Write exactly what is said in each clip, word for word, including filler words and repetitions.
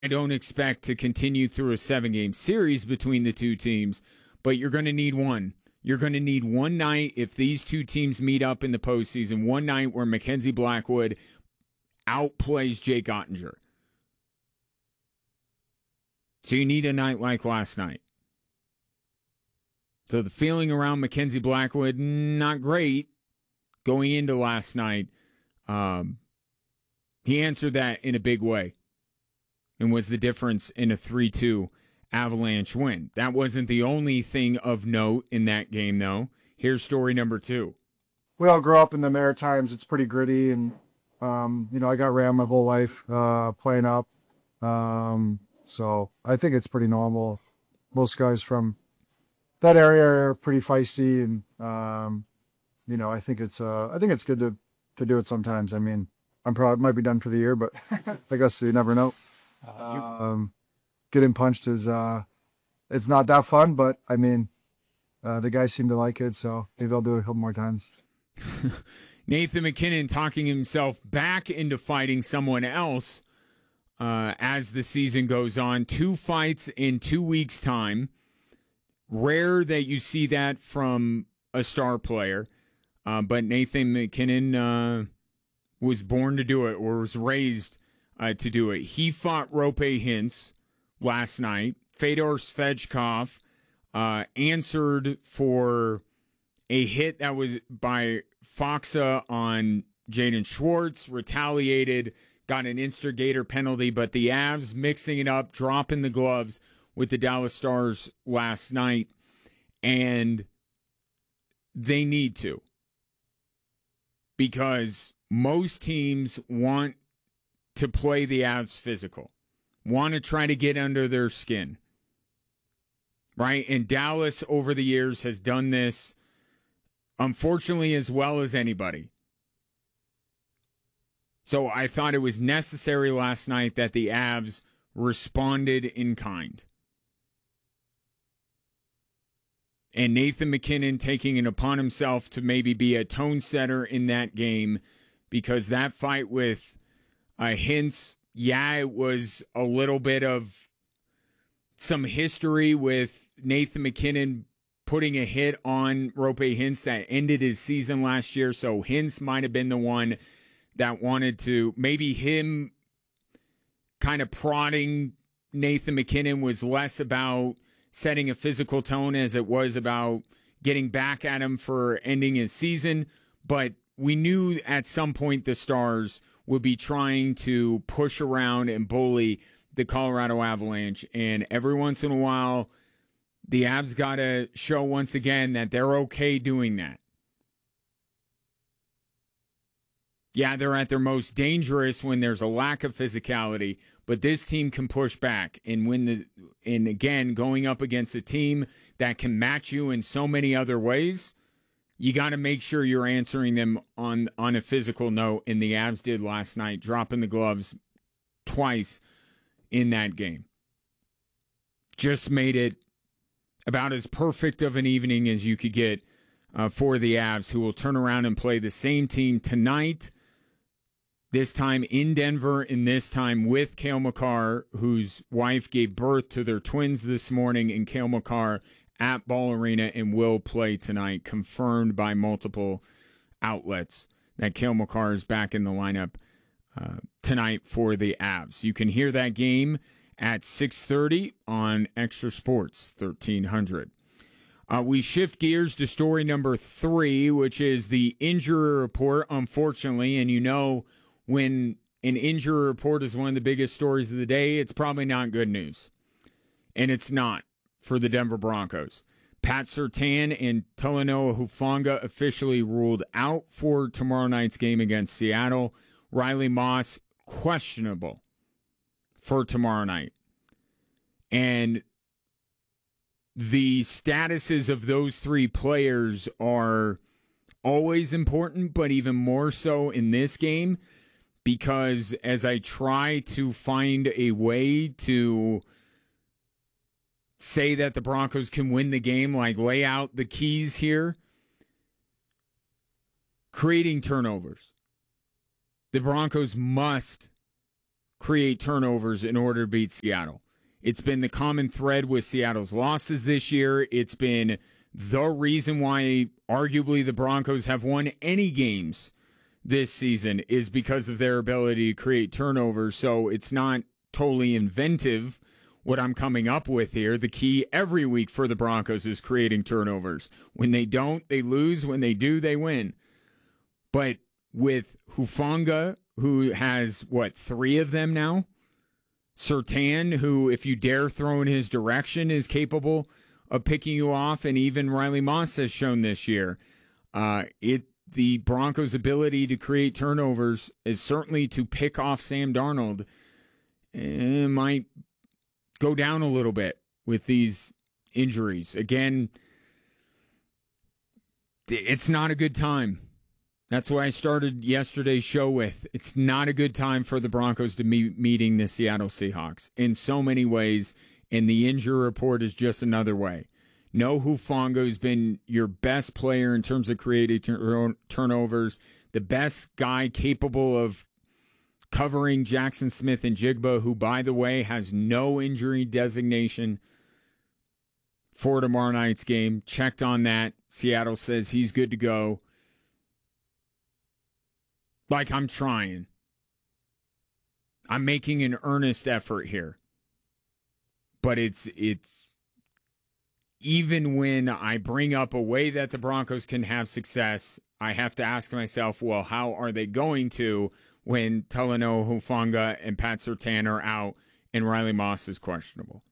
I don't expect to continue through a seven-game series between the two teams, but you're going to need one. You're going to need one night if these two teams meet up in the postseason, one night where Mackenzie Blackwood outplays Jake Ottinger. So you need a night like last night. So the feeling around Mackenzie Blackwood, not great going into last night. Um, he answered that in a big way and was the difference in a three two Avalanche win. That wasn't the only thing of note in that game, though. Here's story number two. We all grow up in the Maritimes. It's pretty gritty, and um, you know, I got ran my whole life uh, playing up. Um, so I think it's pretty normal. Most guys from that area are pretty feisty, and um, you know, I think it's uh, I think it's good to to do it sometimes. I mean, I'm probably might be done for the year, but I guess you never know. Uh, um, getting punched is uh, it's not that fun, but I mean, uh, the guys seem to like it, so maybe I'll do it a couple more times. Nathan MacKinnon talking himself back into fighting someone else uh, as the season goes on. Two fights in two weeks' time. Rare that you see that from a star player, uh, but Nathan MacKinnon uh, was born to do it, or was raised uh, to do it. He fought Rope Hintz last night. Fedor Svechkov uh, answered for a hit that was by Foxa on Jaden Schwartz, retaliated, got an instigator penalty, but the Avs mixing it up, dropping the gloves with the Dallas Stars last night, and they need to, because most teams want to play the Avs physical, want to try to get under their skin, right? And Dallas over the years has done this, unfortunately, as well as anybody. So I thought it was necessary last night that the Avs responded in kind. And Nathan MacKinnon taking it upon himself to maybe be a tone setter in that game, because that fight with uh, Hintz, yeah, it was a little bit of some history with Nathan MacKinnon putting a hit on Rope Hintz that ended his season last year. So Hintz might have been the one that wanted to, maybe him kind of prodding Nathan MacKinnon was less about setting a physical tone as it was about getting back at him for ending his season. But we knew at some point the Stars would be trying to push around and bully the Colorado Avalanche. And every once in a while, the Avs got to show once again that they're okay doing that. Yeah, they're at their most dangerous when there's a lack of physicality, but this team can push back. And when the and again, going up against a team that can match you in so many other ways, you got to make sure you're answering them on, on a physical note, and the Avs did last night, dropping the gloves twice in that game. Just made it about as perfect of an evening as you could get uh, for the Avs, who will turn around and play the same team tonight, this time in Denver, and this time with Cale Makar, whose wife gave birth to their twins this morning, and Cale Makar at Ball Arena and will play tonight, confirmed by multiple outlets that Cale Makar is back in the lineup uh, tonight for the Avs. You can hear that game at six thirty on Extra Sports thirteen hundred. Uh, we shift gears to story number three, which is the injury report, unfortunately. And you know, when an injury report is one of the biggest stories of the day, it's probably not good news. And it's not for the Denver Broncos. Pat Surtain and Talanoa Hufanga officially ruled out for tomorrow night's game against Seattle. Riley Moss, questionable for tomorrow night. And the statuses of those three players are always important, but even more so in this game, because as I try to find a way to say that the Broncos can win the game, like lay out the keys here, creating turnovers. The Broncos must create turnovers in order to beat Seattle. It's been the common thread with Seattle's losses this year. It's been the reason why arguably the Broncos have won any games this season is because of their ability to create turnovers. So it's not totally inventive what I'm coming up with here. The key every week for the Broncos is creating turnovers. When they don't, they lose. When they do, they win. But with Hufanga, who has, what, three of them now? Surtain, who, if you dare throw in his direction, is capable of picking you off, and even Riley Moss has shown this year. Uh, it the Broncos' ability to create turnovers is certainly to pick off Sam Darnold. It might go down a little bit with these injuries. Again, it's not a good time. That's what I started yesterday's show with. It's not a good time for the Broncos to be meeting the Seattle Seahawks in so many ways, and the injury report is just another way. No, Hufanga's been your best player in terms of creating tur- turnovers, the best guy capable of covering Jackson Smith and Jigba, who, by the way, has no injury designation for tomorrow night's game. Checked on that. Seattle says he's good to go. Like, I'm trying. I'm making an earnest effort here. But it's it's even when I bring up a way that the Broncos can have success, I have to ask myself, well, how are they going to when Talanoa Hufanga and Pat Surtain are out and Riley Moss is questionable?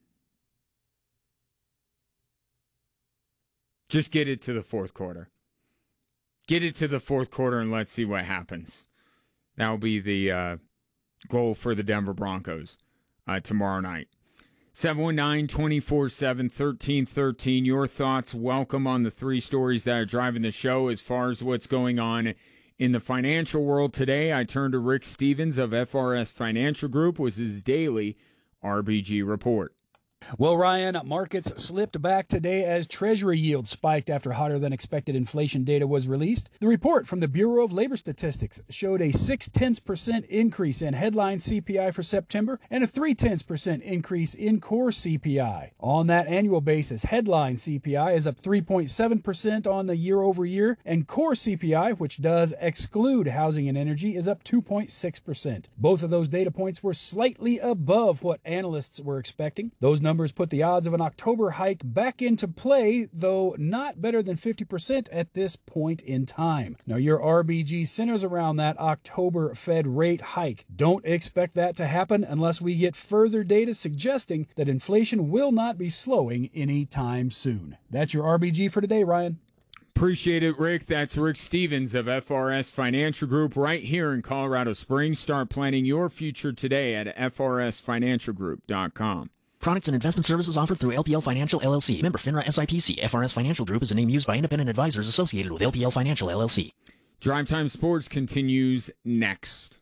Just get it to the fourth quarter. Get it to the fourth quarter and let's see what happens. That will be the uh, goal for the Denver Broncos uh, tomorrow night. seven one nine, two four seven, one three one three. Your thoughts, welcome on the three stories that are driving the show. As far as what's going on in the financial world today, I turn to Rick Stevens of F R S Financial Group with his daily R B G report. Well, Ryan, markets slipped back today as Treasury yields spiked after hotter-than-expected inflation data was released. The report from the Bureau of Labor Statistics showed a six-tenths percent increase in headline C P I for September and a three-tenths percent increase in core C P I. On that annual basis, headline C P I is up three point seven percent on the year-over-year, and core C P I, which does exclude housing and energy, is up two point six percent. Both of those data points were slightly above what analysts were expecting. Those numbers put the odds of an October hike back into play, though not better than fifty percent at this point in time. Now, your R B G centers around that October Fed rate hike. Don't expect that to happen unless we get further data suggesting that inflation will not be slowing anytime soon. That's your R B G for today, Ryan. Appreciate it, Rick. That's Rick Stevens of F R S Financial Group right here in Colorado Springs. Start planning your future today at F R S financial group dot com. Products and investment services offered through L P L Financial, L L C. Member FINRA S I P C. F R S Financial Group is a name used by independent advisors associated with L P L Financial, L L C. Drive Time Sports continues next.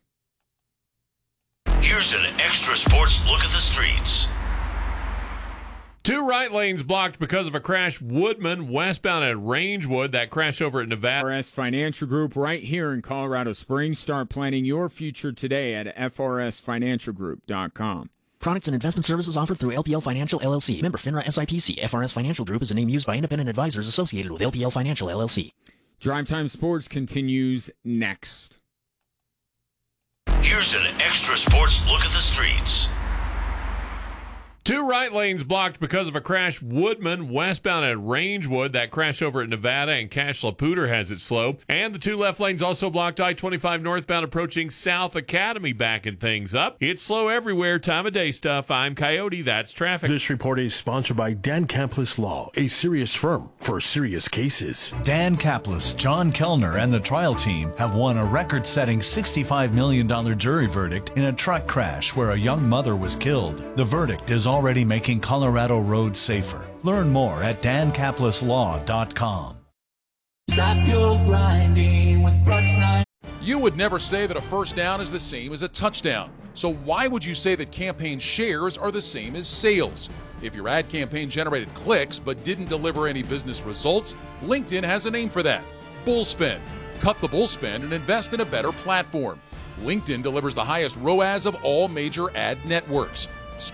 Here's an extra sports look at the streets. Two right lanes blocked because of a crash. Woodman westbound at Rangewood. That crash over at Nevada. F R S Financial Group right here in Colorado Springs. Start planning your future today at F R S financial group dot com. Products and investment services offered through L P L Financial, L L C. Member FINRA S I P C. F R S Financial Group is a name used by independent advisors associated with L P L Financial, L L C. Drive Time Sports continues next. Here's an extra sports look at the streets. Two right lanes blocked because of a crash. Woodman westbound at Rangewood. That crash over at Nevada, and Cash Laputer has it slow. And the two left lanes also blocked. I twenty-five northbound approaching South Academy, backing things up. It's slow everywhere. Time of day stuff. I'm Coyote. That's traffic. This report is sponsored by Dan Kaplis Law, a serious firm for serious cases. Dan Kaplis, John Kellner, and the trial team have won a record-setting sixty-five million dollars jury verdict in a truck crash where a young mother was killed. The verdict is already making Colorado roads safer. Learn more at dan kaplis law dot com. Stop your grinding with Brooks nine. You would never say that a first down is the same as a touchdown. So why would you say that campaign shares are the same as sales? If your ad campaign generated clicks but didn't deliver any business results, LinkedIn has a name for that. Bullspin. Cut the bullspin and invest in a better platform. LinkedIn delivers the highest R O A S of all major ad networks.